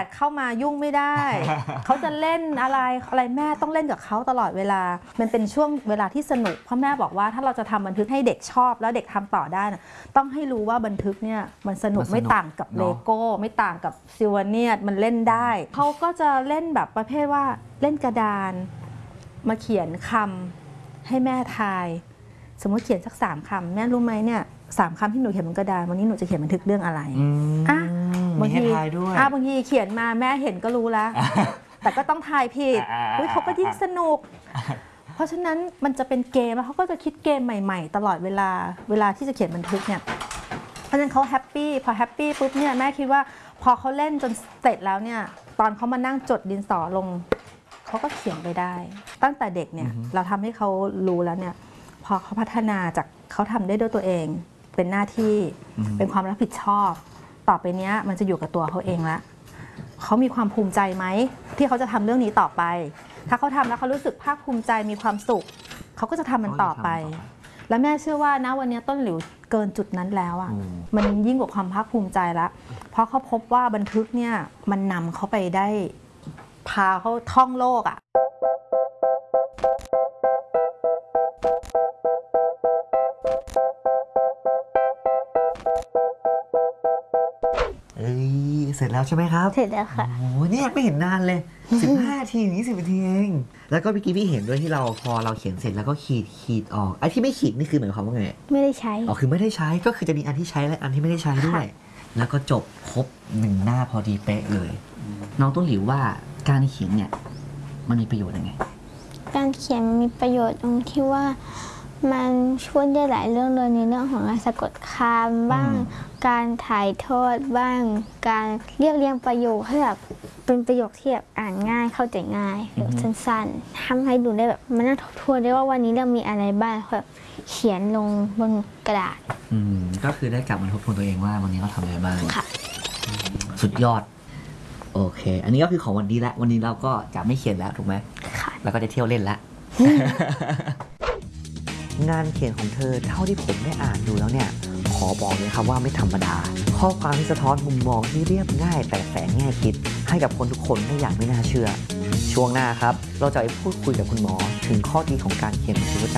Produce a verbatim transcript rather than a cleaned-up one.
เข้ามายุ่งไม่ได้ เขาจะเล่นอะไรอะไรแม่ต้องเล่นกับเขาตลอดเวลามันเป็นช่วงเวลาที่สนุกเพราะแม่บอกว่าถ้าเราจะทำบันทึกให้เด็กชอบแล้วเด็กทำต่อได้นะต้องให้รู้ว่าบันทึกเนี่ยมันสนุกไม่ต่างกับเลโก้ไม่ต่างกับซิลวาเนียมันเล่นได้เขาก็จะเล่นแบบประเภทว่าเล่นกระดานมาเขียนคำให้แม่ทายสมมติเขียนสักสามคำแม่รู้ไหมเนี่ยสามคำที่หนูเขียนบนกระดานวันนี้หนูจะเขียนบันทึกเรื่องอะไรอ่ะบางทีอ่ะบางทีเขียนมาแม่เห็นก็รู้แล้ว แต่ก็ต้องทายผิดอุ้ยเขาก็ยิ่งสนุก เพราะฉะนั้นมันจะเป็นเกมแล้วเขาก็จะคิดเกมใหม่ๆตลอดเวลาเวลาที่จะเขียนบันทึกเนี่ยเพราะฉะนั้นเขาแฮปปี้พอแฮปปี้ปุ๊บเนี่ยแม่คิดว่าพอเขาเล่นจนเสร็จแล้วเนี่ยตอนเขามานั่งจดดินสอลงเขาก็เขียนไปได้ ตั้งแต่เด็กเนี่ยเราทำให้เขารู้แล้วเนี่ยพอเขาพัฒนาจากเขาทำได้ด้วยตัวเองเป็นหน้าที่เป็นความรับผิดชอบต่อไปเนี้ยมันจะอยู่กับตัวเขาเองละเขามีความภูมิใจไหมที่เขาจะทำเรื่องนี้ต่อไปถ้าเขาทำแล้วเขารู้สึกภาคภูมิใจมีความสุขเขาก็จะทำมันต่อไปและแม่เชื่อว่าณวันนี้ต้นหลิวเกินจุดนั้นแล้วอ่ะมันยิ่งกว่าความภาคภูมิใจละเพราะเขาพบว่าบันทึกเนี่ยมันนำเขาไปได้พาเขาท่องโลกอ่ะเอ้ยเสร็จแล้วใช่ไหมครับเสร็จแล้วค่ะโอ้เนี่ยไม่เห็นนานเลยสิบห้านาทียี่สิบนาทีเองแล้วก็เมื่อกี้พี่เห็นด้วยที่เราพอเราเขียนเสร็จแล้วก็ขีดขีดออกไอ้ที่ไม่ขีดนี่คือหมายความว่าไงไม่ได้ใช้อ๋อคือไม่ได้ใช้ก็คือจะมีอันที่ใช้และอันที่ไม่ได้ใช้ด้วยแล้วก็จบครบหนึ่งหน้าพอดีเป๊ะเลยน้องต้นหลิวว่าการเขียนเนี่ยมันมีประโยชน์ยังไงการเขียนมีประโยชน์ตรงที่ว่ามันช่วยได้หลายเรื่องเลยในเรื่องของการสะกดคำบ้างการถ่ายทอดบ้างการเรียบเรียงประโยคให้แบบเป็นประโยคที่แบบอ่านง่ายเข้าใจง่ายแบบสั้นๆทำให้ดูได้แบบมันน่าทบทวนได้ว่าวันนี้เรามีอะไรบ้างแบบเขียนลงบนกระดาษอืมก็คือได้กลับมาทบทวนตัวเองว่าวันนี้เราทำอะไรบ้างค่ะสุดยอดโอเคอันนี้ก็คือของวันนี้ละวันนี้เราก็จะไม่เขียนแล้วถูกไหมค่ะแล้วก็จะเที่ยวเล่นละ งานเขียนของเธอเท่าที่ผมได้อ่านดูแล้วเนี่ยขอบอกเลยครับว่าไม่ธรรมดาข้อความที่สะท้อนมุมมองที่เรียบง่ายแต่แฝงแง่คิดให้กับคนทุกคนได้อย่างไม่น่าเชื่อช่วงหน้าครับเราจะไปพูดคุยกับคุณหมอถึงข้อดีของการเขียนบันทึกประจำ